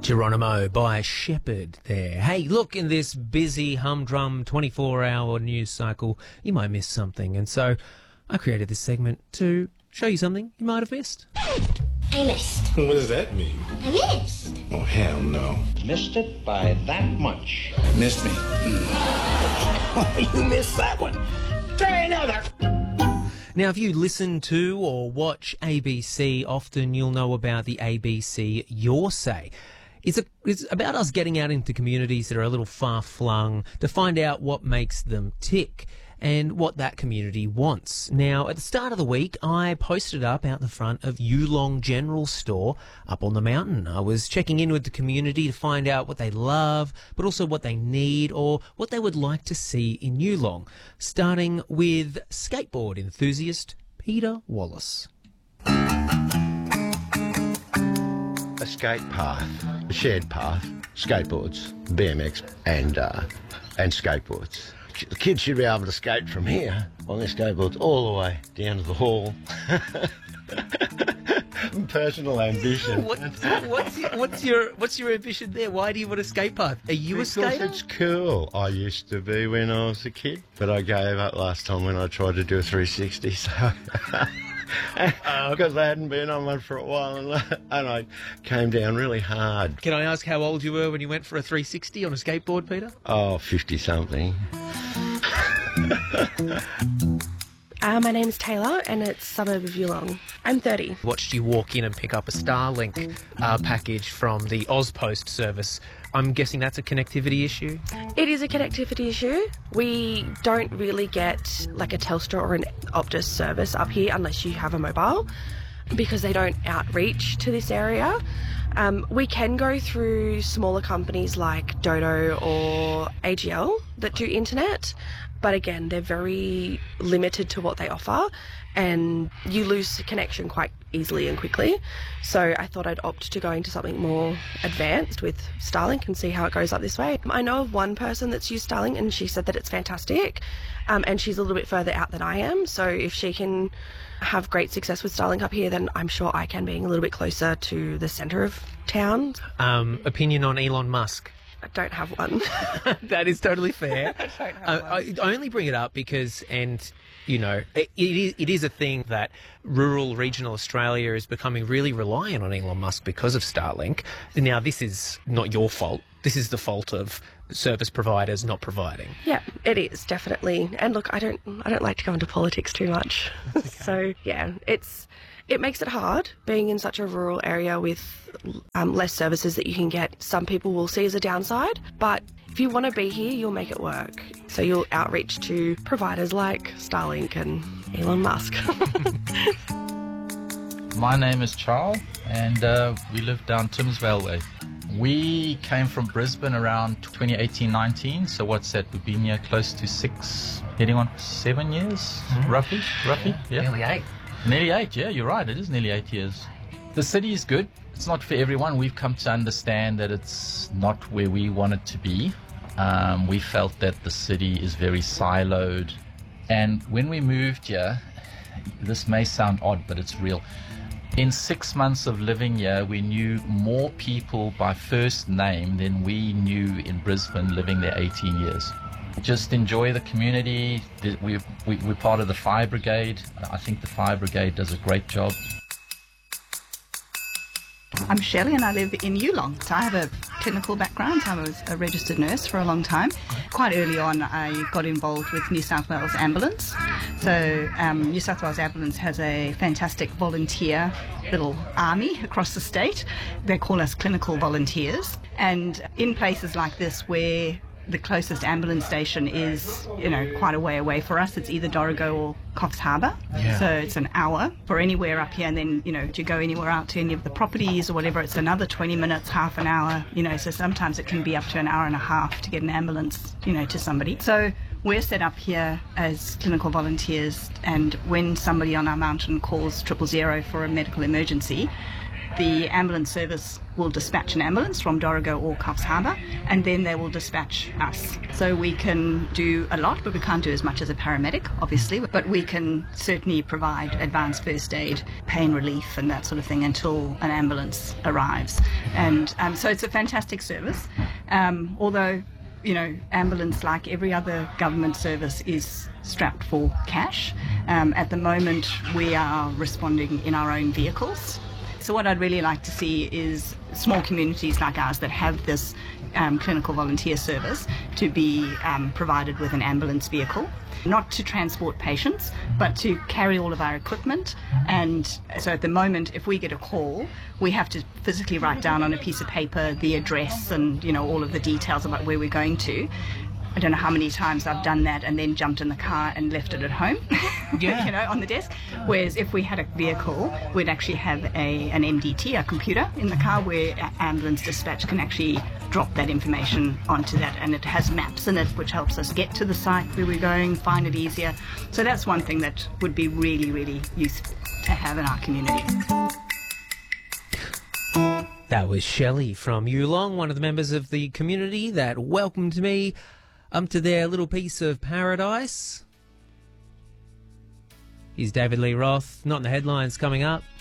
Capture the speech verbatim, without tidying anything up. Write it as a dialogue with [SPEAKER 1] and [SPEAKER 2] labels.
[SPEAKER 1] Geronimo by Shepherd there. Hey, look, in this busy, humdrum twenty-four hour news cycle, you might miss something. And so I created this segment to show you something you might have missed.
[SPEAKER 2] I missed.
[SPEAKER 3] What does that mean?
[SPEAKER 2] I missed.
[SPEAKER 3] Oh, hell no.
[SPEAKER 4] Missed it by that much.
[SPEAKER 3] Missed me.
[SPEAKER 4] Mm. You missed that one. Try another.
[SPEAKER 1] Now, if you listen to or watch A B C, often you'll know about the A B C Your Say. It's, a, it's about us getting out into communities that are a little far-flung to find out what makes them tick and what that community wants. Now, at the start of the week, I posted up out the front of Yulong General Store up on the mountain. I was checking in with the community to find out what they love, but also what they need or what they would like to see in Yulong, starting with skateboard enthusiast Peter Wallace.
[SPEAKER 5] A skate path, a shared path, skateboards, B M X and, uh, and skateboards. The kids should be able to skate from here on their skateboards all the way down to the hall. Personal ambition.
[SPEAKER 1] What, what's, your, what's your what's your ambition there? Why do you want a skate path? Are you
[SPEAKER 5] because
[SPEAKER 1] a skater?
[SPEAKER 5] It's cool. I used to be when I was a kid, but I gave up last time when I tried to do a three sixty. So. Because I hadn't been on one for a while, and, and I came down really hard.
[SPEAKER 1] Can I ask how old you were when you went for a three sixty on a skateboard, Peter?
[SPEAKER 5] Oh, fifty-something.
[SPEAKER 6] Uh, my name's Taylor, and it's suburb of Yulong. I'm thirty.
[SPEAKER 1] Watched you walk in and pick up a Starlink uh, package from the Ozpost service. I'm guessing that's a connectivity issue?
[SPEAKER 6] It is a connectivity issue. We don't really get like a Telstra or an Optus service up here unless you have a mobile, because they don't outreach to this area. Um, we can go through smaller companies like Dodo or A G L that do internet, but again, they're very limited to what they offer, and you lose connection quite easily and quickly. So I thought I'd opt to going to something more advanced with Starlink and see how it goes up this way. I know of one person that's used Starlink, and she said that it's fantastic, um, and she's a little bit further out than I am, so if she can have great success with Starlink up here, then I'm sure I can, being a little bit closer to the centre of town.
[SPEAKER 1] Um, opinion on Elon Musk?
[SPEAKER 6] I don't have one.
[SPEAKER 1] That is totally fair. I, uh, I, I only bring it up because, and you know, it, it, is, it is a thing that rural, regional Australia is becoming really reliant on Elon Musk because of Starlink. Now, this is not your fault. This is the fault of service providers not providing.
[SPEAKER 6] Yeah, it is, definitely. And look, I don't, I don't like to go into politics too much. Okay. So yeah, it's. It makes it hard being in such a rural area with um, less services that you can get. Some people will see as a downside, but if you want to be here, you'll make it work. So you'll outreach to providers like Starlink and Elon Musk.
[SPEAKER 7] My name is Charles, and uh, we live down Timsvale Way. We came from Brisbane around twenty eighteen nineteen, so what's that? We've been here close to six, heading on seven years, mm. roughly, roughly, yeah.
[SPEAKER 1] Nearly eight.
[SPEAKER 7] Nearly eight, yeah, you're right, it is nearly eight years. The city is good. It's not for everyone. We've come to understand that it's not where we want it to be. Um, we felt that the city is very siloed. And when we moved here, this may sound odd, but it's real. In six months of living here, we knew more people by first name than we knew in Brisbane living there eighteen years. Just enjoy the community. We're, we're part of the fire brigade. I think the fire brigade does a great job.
[SPEAKER 8] I'm Shelley and I live in Yulong. So I have a clinical background. I was a registered nurse for a long time. Quite early on, I got involved with New South Wales Ambulance. So um, New South Wales Ambulance has a fantastic volunteer little army across the state. They call us clinical volunteers. And in places like this where the closest ambulance station is, you know, quite a way away for us, it's either Dorrigo or Coffs Harbour. Yeah. So it's an hour for anywhere up here, and then, you know, to go anywhere out to any of the properties or whatever, it's another twenty minutes, half an hour, you know, so sometimes it can be up to an hour and a half to get an ambulance, you know, to somebody. So we're set up here as clinical volunteers, and when somebody on our mountain calls triple zero for a medical emergency, the ambulance service will dispatch an ambulance from Dorrigo or Coffs Harbour, and then they will dispatch us. So we can do a lot, but we can't do as much as a paramedic, obviously, but we can certainly provide advanced first aid, pain relief and that sort of thing until an ambulance arrives. And um, so it's a fantastic service, um, although, you know, ambulance, like every other government service, is strapped for cash. Um, at the moment, we are responding in our own vehicles. So what I'd really like to see is small communities like ours that have this um, clinical volunteer service to be um, provided with an ambulance vehicle, not to transport patients, but to carry all of our equipment. And so at the moment, if we get a call, we have to physically write down on a piece of paper the address and, you know, all of the details about where we're going to. I don't know how many times I've done that and then jumped in the car and left it at home,
[SPEAKER 1] Yeah.
[SPEAKER 8] you know, on the desk. Whereas if we had a vehicle, we'd actually have a an M D T, a computer in the car, where ambulance dispatch can actually drop that information onto that, and it has maps in it which helps us get to the site where we're going, find it easier. So that's one thing that would be really, really useful to have in our community.
[SPEAKER 1] That was Shelley from Yulong, one of the members of the community that welcomed me um, to their little piece of paradise. Here's David Lee Roth, not in the headlines, coming up.